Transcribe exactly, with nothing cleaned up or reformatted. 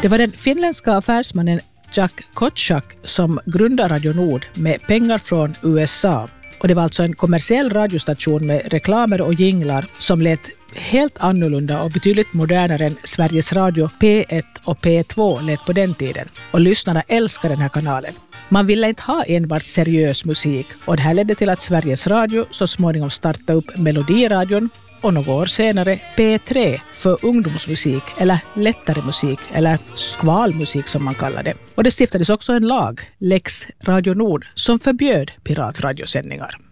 Det var den finländska affärsmannen Jack Kotschack som grundade Radio Nord med pengar från U S A. Och det var alltså en kommersiell radiostation med reklamer och jinglar som lät helt annorlunda och betydligt modernare än Sveriges Radio P ett och P två lät på den tiden. Och lyssnarna älskar den här kanalen. Man ville inte ha enbart seriös musik och det här ledde till att Sveriges Radio så småningom startade upp Melodiradion och några år senare P tre för ungdomsmusik eller lättare musik eller skvalmusik som man kallar det. Och det stiftades också en lag, Lex Radio Nord, som förbjöd piratradiosändningar.